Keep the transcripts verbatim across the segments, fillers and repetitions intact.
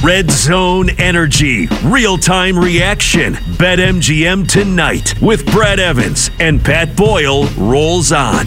Red Zone Energy, real-time reaction. BetMGM tonight with Brad Evans and Pat Boyle rolls on.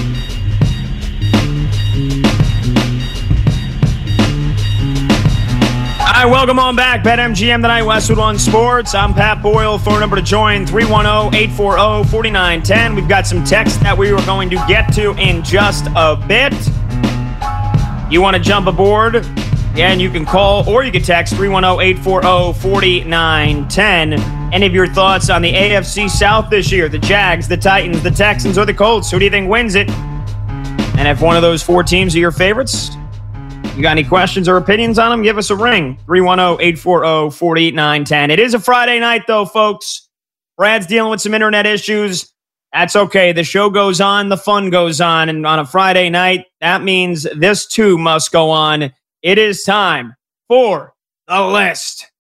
All right, welcome on back. BetMGM tonight, Westwood One Sports. I'm Pat Boyle. Phone number to join, three one zero, eight four zero, four nine one zero. We've got some text that we were going to get to in just a bit. You want to jump aboard? Yeah, and you can call or you can text three one zero, eight four zero, four nine one zero. Any of your thoughts on the A F C South this year? The Jags, the Titans, the Texans, or the Colts? Who do you think wins it? And if one of those four teams are your favorites, you got any questions or opinions on them, give us a ring. three one zero, eight four zero, four nine one zero. It is a Friday night, though, folks. Brad's dealing with some internet issues. That's okay. The show goes on. The fun goes on. And on a Friday night, that means this, too, must go on. It is time for the list.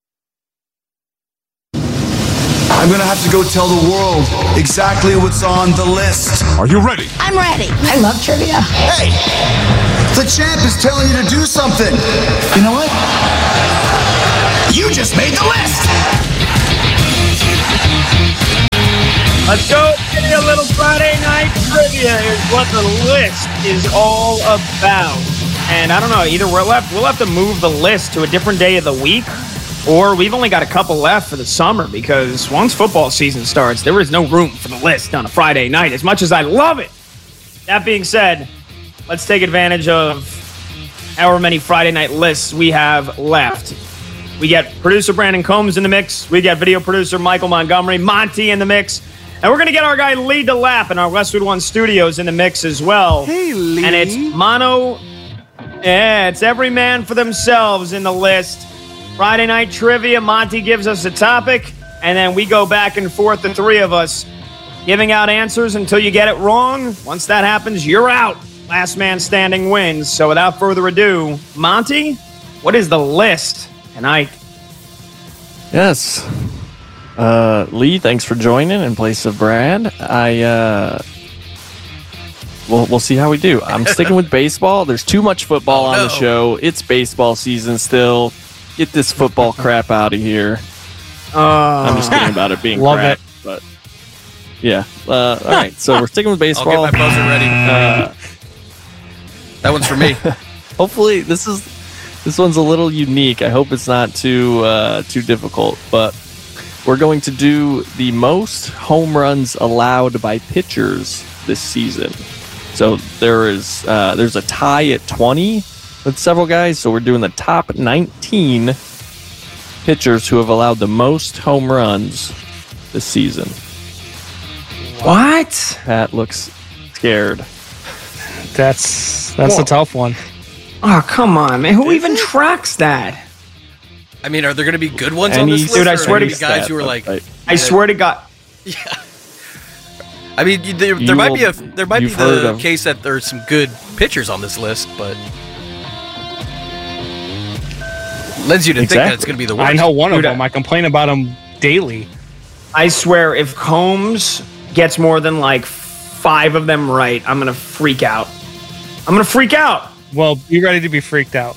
I'm going to have to go tell the world exactly what's on the list. Are you ready? I'm ready. I love trivia. Hey, the champ is telling you to do something. You know what? You just made the list. Let's go. Give you a little Friday night trivia. Here's what the list is all about. And I don't know, either we'll have, we'll have to move the list to a different day of the week, or we've only got a couple left for the summer, because once football season starts, there is no room for the list on a Friday night, as much as I love it. That being said, let's take advantage of however many Friday night lists we have left. We get producer Brandon Combs in the mix. We get video producer Michael Montgomery, Monty in the mix. And we're going to get our guy Lee DeLapp in our Westwood One studios in the mix as well. Hey, Lee. And it's mono... Yeah, it's every man for themselves in the list. Friday night trivia, Monty gives us a topic, and then we go back and forth, the three of us, giving out answers until you get it wrong. Once that happens, you're out. Last man standing wins. So without further ado, Monty, what is the list tonight? Yes. Uh, Lee, thanks for joining in place of Brad. I, uh... We'll, we'll see how we do. I'm sticking with baseball. There's too much football oh, on no. the show. It's baseball season still. Get this football crap out of here. Uh, I'm just kidding about it being Love crap. it. But yeah. Uh, all right. So we're sticking with baseball. I'll get my buzzer ready. Uh, that one's for me. hopefully this is this one's a little unique. I hope it's not too uh, too difficult. But we're going to do the most home runs allowed by pitchers this season. So there is uh, there's a tie at twenty with several guys. So we're doing the top nineteen pitchers who have allowed the most home runs this season. what? Pat looks scared. That's that's Whoa. a tough one. Oh, come on, man. Who even tracks that? I mean, are there going to be good ones Any on this list? Dude, I or swear are to there guys who are like, Right. I swear to God. yeah. I mean, you- there, You there might will- be a there might be you've heard the of- case that there's some good pitchers on this list, but lends you to think that Exactly. it's going to be the worst. I know one Dude, of them. I complain about them daily. I swear, if Combs gets more than like five of them right, I'm going to freak out. I'm going to freak out. Well, be ready to be freaked out.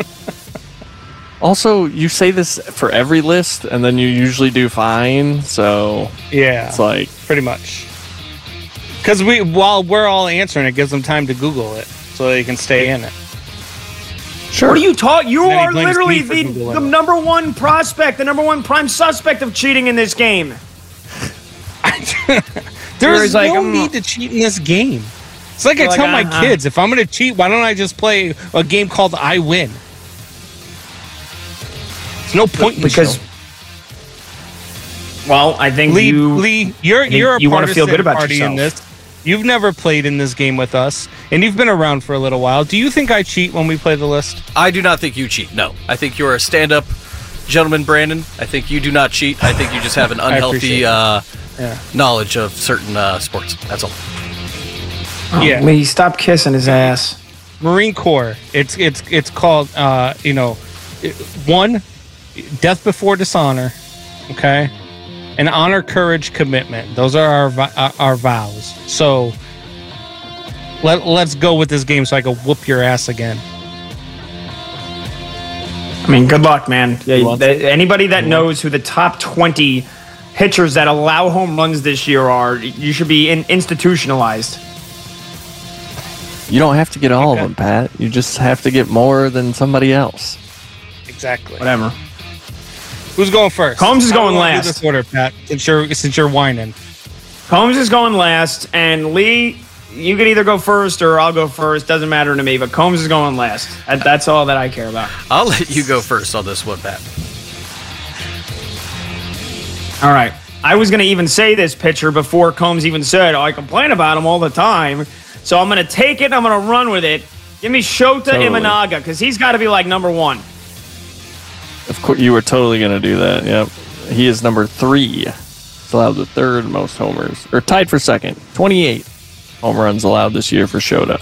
Also, you say this for every list, and then you usually do fine. So Yeah, it's like, pretty much. Because we, while we're all answering, it gives them time to Google it so they can stay in it. sure. What are you talking? You And then he are blames literally me for the, Googling the it. number one prospect, the number one prime suspect of cheating in this game. There's Whereas, like, no I'm- need to cheat in this game. It's like I You're like, tell my uh-huh. kids, if I'm going to cheat, why don't I just play a game called I Win? There's no point in Because, show. well, I think Lee, you... Lee, you're think you're a you wanna feel partisan good about party in yourself. this. You've never played in this game with us, and you've been around for a little while. Do you think I cheat when we play the list? I do not think you cheat. No, I think you're a stand-up gentleman, Brandon. I think you do not cheat. I think you just have an I appreciate unhealthy it. uh, Yeah. knowledge of certain uh, sports. That's all. Oh, Yeah. Lee, stop kissing his ass. Marine Corps. It's it's it's called uh, you know, it- one, death before dishonor, okay, and honor, courage, commitment. Those are our vi- our, our vows. So let let's go with this game so I can whoop your ass again. I mean, good luck, man. Yeah, wants the, anybody that knows who the top twenty pitchers that allow home runs this year are, you should be in, institutionalized. You don't have to get all Okay. of them, Pat. You just have to get more than somebody else. Exactly. Whatever. Who's going first? Combs is How do going you wanna do last. This order, Pat. Since you're since you're whining. Combs is going last, and Lee, you can either go first or I'll go first. Doesn't matter to me, but Combs is going last. That, that's all that I care about. I'll let you go first on this one, Pat. All right. I was going to even say this pitcher before Combs even said, oh, I complain about him all the time. So I'm going to take it and I'm going to run with it. Give me Shota Totally. Imanaga, because he's got to be like number one. Of course, you were totally going to do that. Yep. He is number three. He's allowed the third most homers, or tied for second. twenty-eight home runs allowed this year for Shota.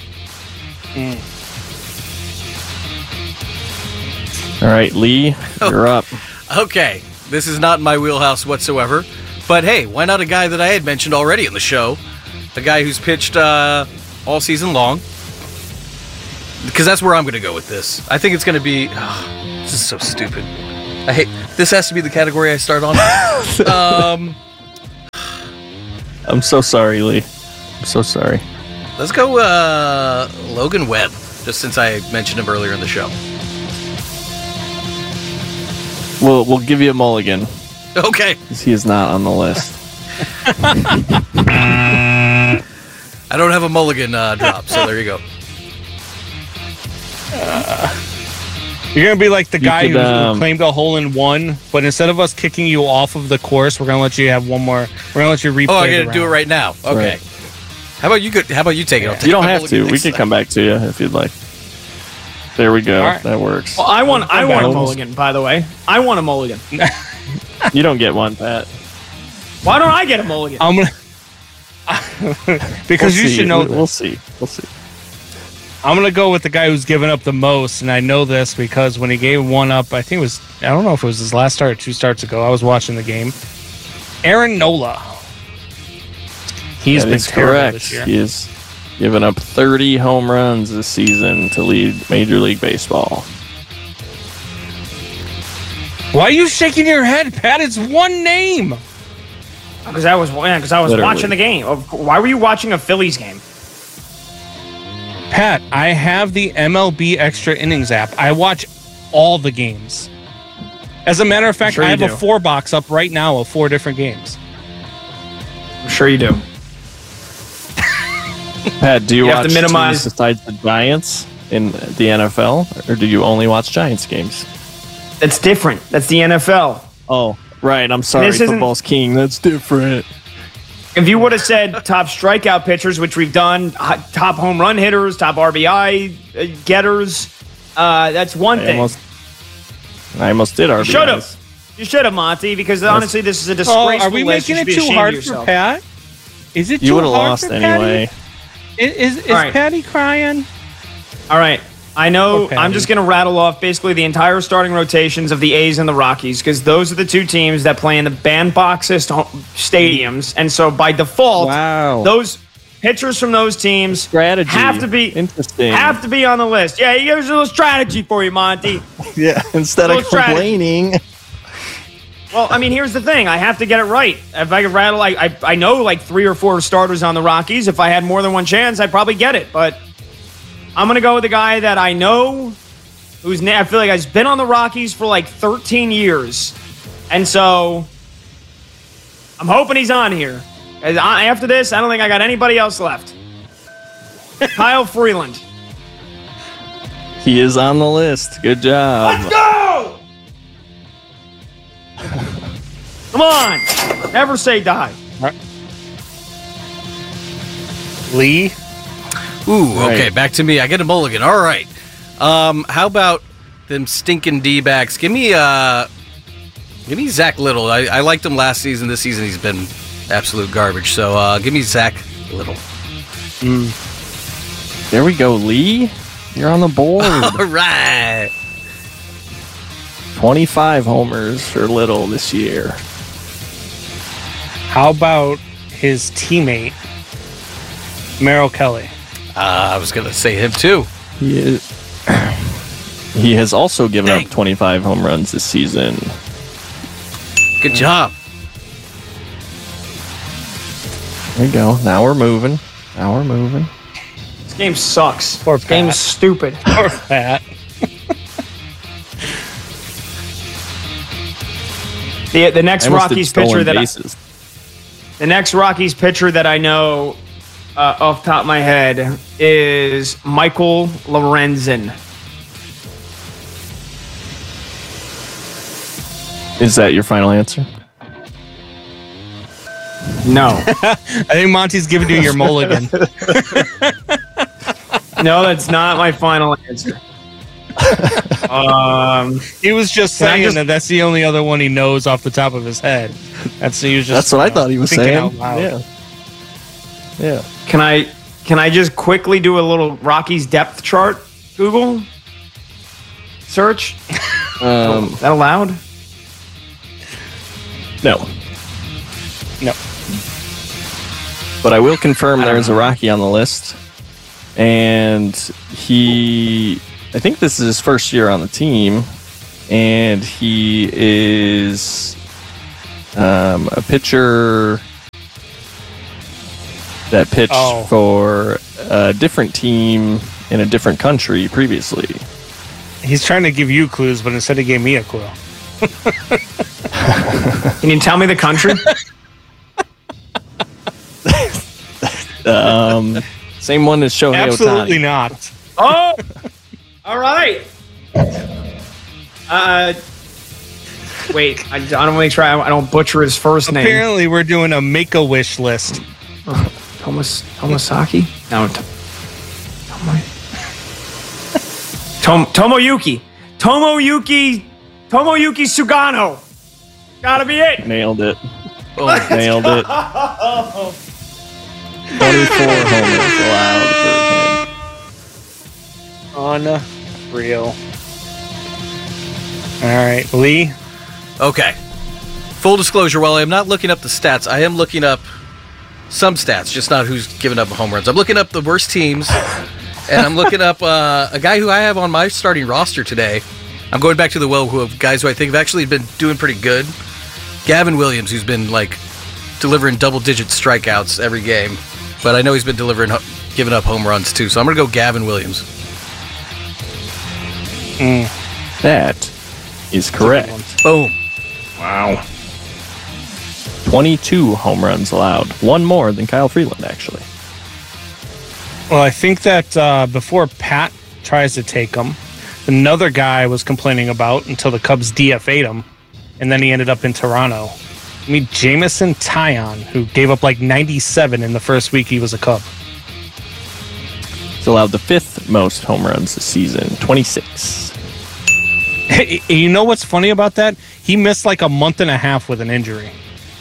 All right, Lee, you're up. Okay, this is not in my wheelhouse whatsoever. But hey, why not a guy that I had mentioned already in the show? A guy who's pitched uh, all season long. Because that's where I'm going to go with this. I think it's going to be... Oh, this is so stupid. I hate... This has to be the category I start on. um, I'm so sorry, Lee. I'm so sorry. let's go uh, Logan Webb, just since I mentioned him earlier in the show. We'll we'll give you a mulligan Okay. because he is not on the list. I don't have a mulligan uh, drop, so there you go. You're gonna be like the You guy could, who, who um, claimed a hole in one, but instead of us kicking you off of the course, we're gonna let you have one more. We're gonna let you replay. Oh, I the got to do it round. right now. Okay. Right. How about you? Go, how about you take it? I'll take You don't my have mulligan to. We next can time. come back to you if you'd like. There we go. All right. That works. Well, I want I want a Almost. mulligan, by the way. I want a mulligan. You don't get one, Pat. Why don't I get a mulligan? I'm gonna because We'll you see. should know. We- We'll this. see. We'll see. I'm gonna go with the guy who's given up the most, and I know this because when he gave one up, I think it was I don't know if it was his last start or two starts ago. I was watching the game. Aaron Nola. He's That been is terrible correct. this year. He has given up thirty home runs this season to lead Major League Baseball. Why are you shaking your head, Pat? It's one name. Because I was yeah, because I was Literally. watching the game. Of- Why were you watching a Phillies game? Pat, I have the M L B Extra Innings app. I watch all the games. As a matter of fact, sure I you have do. a four box up right now of four different games. I'm sure you do. Pat, do you, You have watch to minimize- teams besides the Giants in the N F L, or do you only watch Giants games? That's different. That's the N F L. Oh, right. I'm sorry. This isn't- Football's king. That's different. If you would have said top strikeout pitchers, which we've done, h- top home run hitters, top R B I uh, getters, uh, that's one I thing. almost, I almost did R B Is. Should have. You should have, Monty, because honestly, this is a Oh, disgraceful are we list. You making should it be too ashamed hard of for yourself. Pat? Is it You too would have hard lost for anyway. Patty? Is is, is All right. Patty crying? All right. I know Okay. I'm just going to rattle off basically the entire starting rotations of the A's and the Rockies because those are the two teams that play in the bandboxest ho- stadiums. And so by default, Wow. those pitchers from those teams Strategy. have to be Interesting. have to be on the list. Yeah, here's a little strategy for you, Monty. Yeah. Instead of Little strategy. complaining. Well, I mean, here's the thing. I have to get it right. If I could rattle, I, I, I know like three or four starters on the Rockies. If I had more than one chance, I'd probably get it. But I'm going to go with the guy that I know who's, na- I feel like has been on the Rockies for like thirteen years. And so I'm hoping he's on here. As I- After this, I don't think I got anybody else left. Kyle Freeland. He is on the list. Good job. Go! Come on. Never say die. Lee? Ooh, okay, Right. back to me. I get a mulligan. All right. Um, how about them stinking D-backs? Give me uh, give me Zach Little. I, I liked him last season. This season he's been absolute garbage. So uh, give me Zach Little. There we go, Lee. You're on the board. All right. twenty-five homers for Little this year. How about his teammate, Merrill Kelly? Uh, I was gonna say him too. He is. He has also given Dang. up twenty-five home runs this season. Good job. There you go. Now we're moving. Now we're moving. This game sucks. Poor This game's Pat. stupid. Poor Pat. The the next I almost did Rockies stolen pitcher that I, bases. the next Rockies pitcher that I know uh, off the top of my head is Michael Lorenzen. Is that your final answer? No, I think Monty's giving you your mulligan. no, that's not my final answer. Um, He was just Can I saying just- that that's the only other one he knows off the top of his head. That's he was just. That's what I you know, thought he was thinking saying. out loud. Yeah. Yeah. can I can I just quickly do a little Rockies depth chart? Google search. Um, Is that allowed? no. No. But I will confirm there is a Rocky on the list. And he, I think this is his first year on the team. And he is um, a pitcher that pitched Oh. for a different team in a different country previously. He's trying to give you clues, but instead he gave me a clue. Can you tell me the country? Um, same one as Shohei Absolutely Ohtani. not. Oh, all right. Uh, wait. I, I don't want to make sure I, I don't butcher his first name. Apparently, we're doing a Make-A-Wish list. Thomas Tomasaki? No. T- Tomo, Tom, Tomoyuki. Tomoyuki. Tomoyuki Sugano. Gotta be it. Nailed it. Oh, Nailed it. twenty-four homers allowed for him. Unreal. All right, Lee. okay. Full disclosure, while I am not looking up the stats, I am looking up some stats, just not who's given up home runs. I'm looking up the worst teams, and I'm looking up uh, a guy who I have on my starting roster today. I'm going back to the well who have guys who I think have actually been doing pretty good. Gavin Williams, who's been like delivering double-digit strikeouts every game, but I know he's been delivering, giving up home runs too. So I'm gonna go Gavin Williams. That is correct. Boom. Wow. twenty-two home runs allowed. One more than Kyle Freeland, actually. Well, I think that uh, before Pat tries to take him, another guy was complaining about until the Cubs D F A'd him, and then he ended up in Toronto. I mean, Jameson Taillon, who gave up like ninety-seven in the first week he was a Cub. He's allowed the fifth most home runs this season, twenty-six. Hey, you know what's funny about that? He missed like a month and a half with an injury.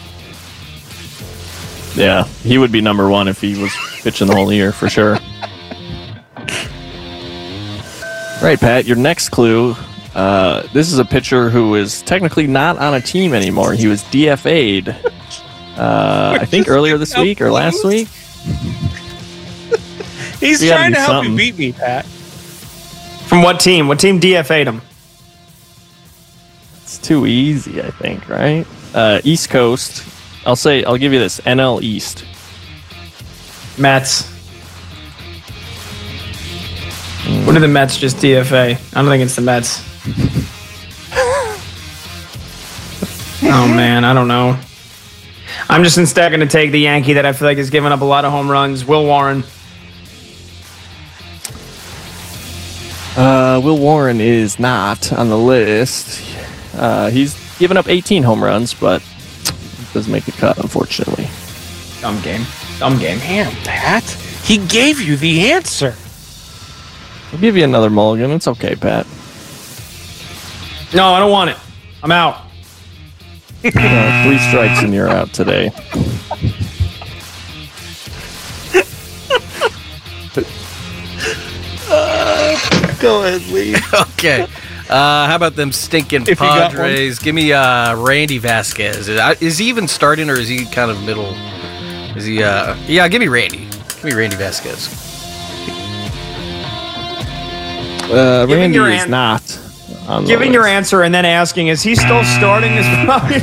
Yeah, he would be number one if he was pitching the whole year, for sure. Right, Pat, your next clue. Uh, this is a pitcher who is technically not on a team anymore. He was D F A'd, uh, I think earlier this week or last week. He's You gotta trying do to help something. you beat me, Pat. From what team? What team D F A'd him? It's too easy, I think, right? Uh, East Coast. I'll say, I'll give you this. N L East. Mets. What did the Mets just D F A? I don't think it's the Mets. Oh, man, I don't know. I'm just instead going to take the Yankee that I feel like has given up a lot of home runs, Will Warren. Uh, Will Warren is not on the list. Uh, he's given up eighteen home runs, but doesn't make the cut, unfortunately. Dumb game. Dumb game. Damn, Pat. He gave you the answer. I'll give you another mulligan. It's okay, Pat. No, I don't want it. I'm out. Uh, three strikes and you're out today. Go ahead, Lee. Okay. Uh, how about them stinking If you got Padres? Give me uh, Randy Vasquez. Is, I- is he even starting or is he kind of middle? Is he? Uh, yeah, give me Randy. Give me Randy Vasquez. Uh, Giving Randy your is an- not. On Giving the your list. answer and then asking, is he still starting? Is probably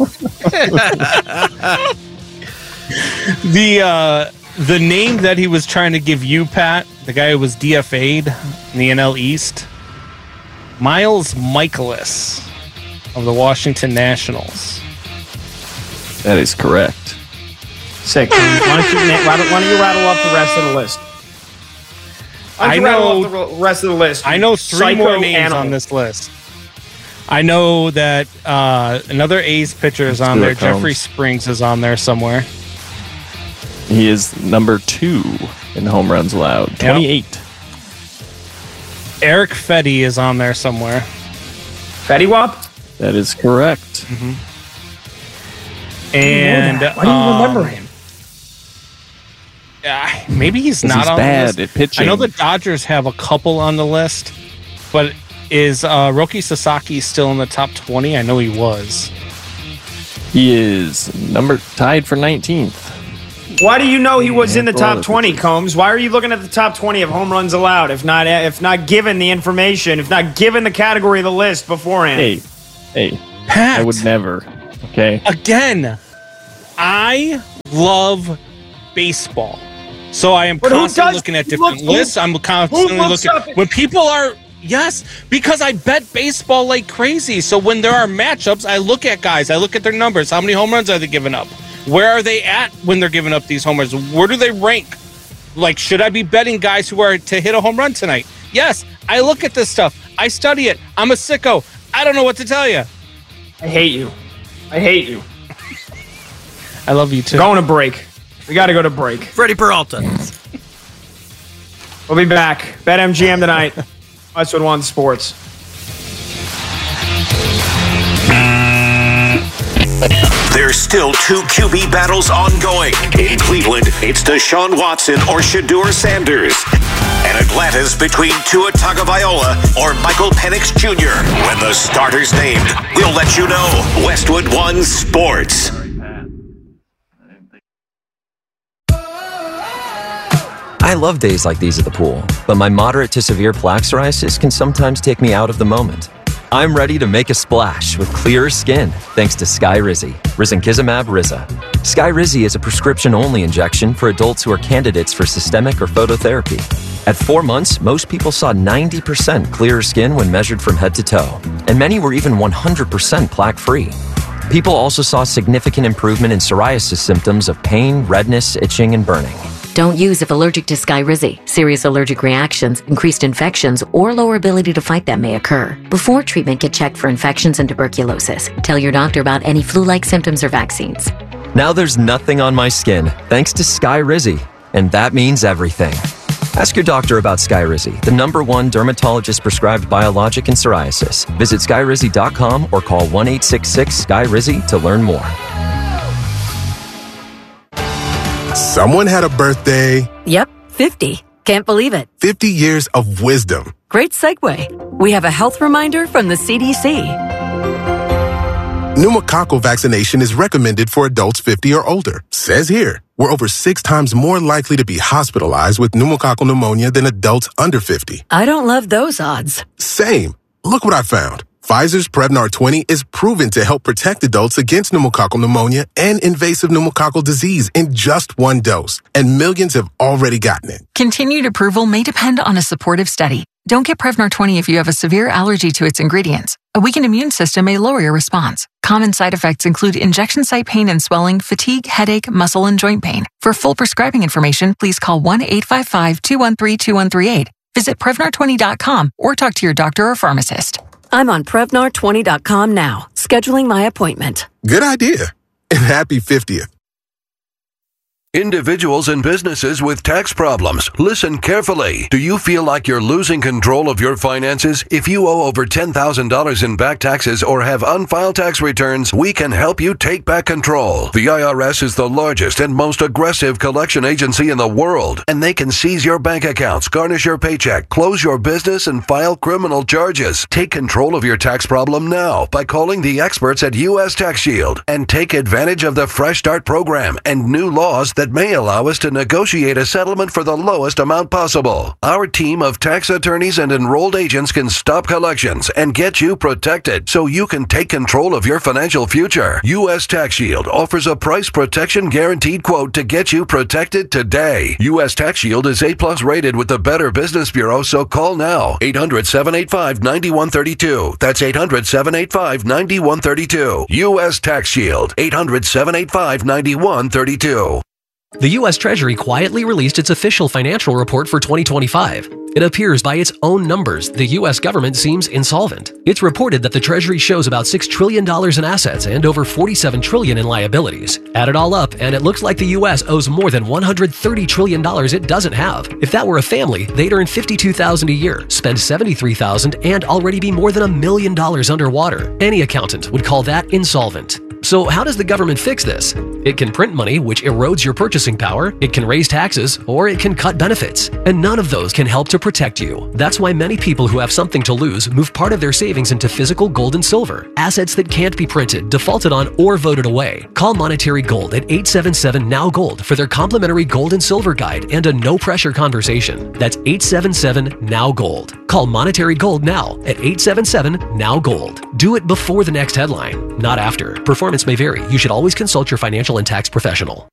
not. The uh, the name that he was trying to give you, Pat, the guy who was D F A'd in the N L East, Miles Michaelis of the Washington Nationals. That is correct. Sick. Why don't, you, why, don't, why don't you rattle up the rest of the list? Why don't I you rattle know- up the rest of the list. I know three Psycho more names animal. on this list. I know that uh, another A's pitcher is on do there. it, Combs. Jeffrey Springs is on there somewhere. He is number two in home runs allowed. twenty-eight. Eric Fetty is on there somewhere. Fetty Wap? That is correct. And Why do you um, remember him? Yeah, maybe he's 'Cause not he's on bad the list. at pitching. I know the Dodgers have a couple on the list, but is uh, Roki Sasaki still in the top twenty? I know he was. He is number tied for nineteenth. Why do you know he was in the Yeah, top well, twenty, Combs? Why are you looking at the top twenty of home runs allowed if not if not given the information, if not given the category of the list beforehand? Hey, hey, Pat, I would never. Okay. again, I love baseball. So I am But who constantly does- looking at who different looks- who- lists. I'm constantly looks looking. up- When people are, yes, because I bet baseball like crazy. So when there are matchups, I look at guys, I look at their numbers. How many home runs are they giving up? Where are they at when they're giving up these home runs? Where do they rank? Like, should I be betting guys who are to hit a home run tonight? Yes, I look at this stuff. I study it. I'm a sicko. I don't know what to tell you. I hate you. I hate you. I love you too. Going to break. We got to go to break. Freddie Peralta. We'll be back. BetMGM tonight. Westwood One Sports. There's still two Q B battles ongoing. In Cleveland, it's Deshaun Watson or Shedeur Sanders. And Atlanta's between Tua Tagovailoa or Michael Penix Junior When the starter's named, we'll let you know. Westwood One Sports. I love days like these at the pool, but my moderate to severe plaque psoriasis can sometimes take me out of the moment. I'm ready to make a splash with clearer skin thanks to Skyrizi, risankizumab Riza. Skyrizi is a prescription-only injection for adults who are candidates for systemic or phototherapy. At four months, most people saw ninety percent clearer skin when measured from head to toe, and many were even one hundred percent plaque-free. People also saw significant improvement in psoriasis symptoms of pain, redness, itching, and burning. Don't use if allergic to Skyrizi. Serious allergic reactions, increased infections, or lower ability to fight them may occur. Before treatment, get checked for infections and tuberculosis. Tell your doctor about any flu-like symptoms or vaccines. Now there's nothing on my skin thanks to Skyrizi, and that means everything. Ask your doctor about Skyrizi, the number one dermatologist-prescribed biologic in psoriasis. Visit skyrizi dot com or call one eight six six Sky Rizi to learn more. Someone had a birthday. Yep, fifty. Can't believe it. fifty years of wisdom. Great segue. We have a health reminder from the C D C. Pneumococcal vaccination is recommended for adults fifty or older. Says here, we're over six times more likely to be hospitalized with pneumococcal pneumonia than adults under fifty. I don't love those odds. Same. Look what I found. Pfizer's Prevnar twenty is proven to help protect adults against pneumococcal pneumonia and invasive pneumococcal disease in just one dose, and millions have already gotten it. Continued approval may depend on a supportive study. Don't get Prevnar twenty if you have a severe allergy to its ingredients. A weakened immune system may lower your response. Common side effects include injection site pain and swelling, fatigue, headache, muscle, and joint pain. For full prescribing information, please call one eight five five, two one three, two one three eight. Visit Prevnar twenty dot com or talk to your doctor or pharmacist. I'm on Prevnar twenty dot com now, scheduling my appointment. Good idea. And happy fiftieth. Individuals and businesses with tax problems, listen carefully. Do you feel like you're losing control of your finances? If you owe over ten thousand dollars in back taxes or have unfiled tax returns, we can help you take back control. The I R S is the largest and most aggressive collection agency in the world, and they can seize your bank accounts, garnish your paycheck, close your business, and file criminal charges. Take control of your tax problem now by calling the experts at U S Tax Shield and take advantage of the Fresh Start program and new laws that that may allow us to negotiate a settlement for the lowest amount possible. Our team of tax attorneys and enrolled agents can stop collections and get you protected so you can take control of your financial future. U S Tax Shield offers a price protection guaranteed quote to get you protected today. U S Tax Shield is A plus rated with the Better Business Bureau, so call now. eight hundred, seven eight five, nine one three two. That's eight hundred, seven eight five, nine one three two. U S Tax Shield. eight hundred, seven eight five, nine one three two. The U S Treasury quietly released its official financial report for twenty twenty-five. It appears by its own numbers, the U S government seems insolvent. It's reported that the Treasury shows about six trillion dollars in assets and over forty-seven trillion dollars in liabilities. Add it all up, and it looks like the U S owes more than one hundred thirty trillion dollars it doesn't have. If that were a family, they'd earn fifty-two thousand dollars a year, spend seventy-three thousand dollars, and already be more than a million dollars underwater. Any accountant would call that insolvent. So how does the government fix this? It can print money, which erodes your purchasing power, it can raise taxes, or it can cut benefits. And none of those can help to protect you. That's why many people who have something to lose move part of their savings into physical gold and silver, assets that can't be printed, defaulted on, or voted away. Call Monetary Gold at eight seven seven, N O W Gold for their complimentary gold and silver guide and a no-pressure conversation. That's eight seven seven, N O W Gold. Call Monetary Gold now at eight seven seven, N O W Gold. Do it before the next headline, not after. Performance may vary. You should always consult your financial and tax professional.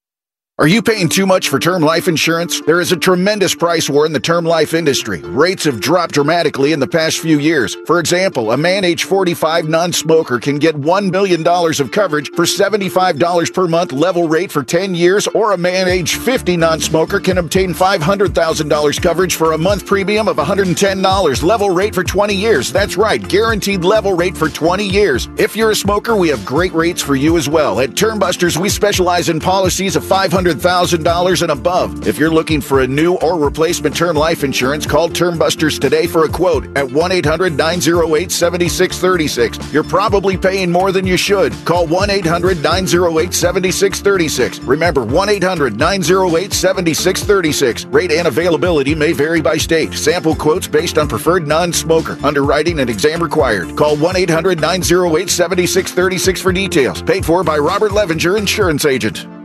Are you paying too much for term life insurance? There is a tremendous price war in the term life industry. Rates have dropped dramatically in the past few years. For example, a man age forty-five non-smoker can get one million dollars of coverage for seventy-five dollars per month level rate for ten years, or a man age fifty non-smoker can obtain five hundred thousand dollars coverage for a month premium of one hundred ten dollars level rate for twenty years. That's right, guaranteed level rate for twenty years. If you're a smoker, we have great rates for you as well. At Termbusters, we specialize in policies of five hundred thousand dollars and above. If you're looking for a new or replacement term life insurance, call Termbusters today for a quote at one eight hundred, nine oh eight, seven six three six. You're probably paying more than you should. Call one eight hundred, nine oh eight, seven six three six. Remember, one eight hundred, nine oh eight, seven six three six. Rate and availability may vary by state. Sample quotes based on preferred non-smoker. Underwriting and exam required. Call one eight hundred, nine oh eight, seven six three six for details. Paid for by Robert Levinger, Insurance Agent.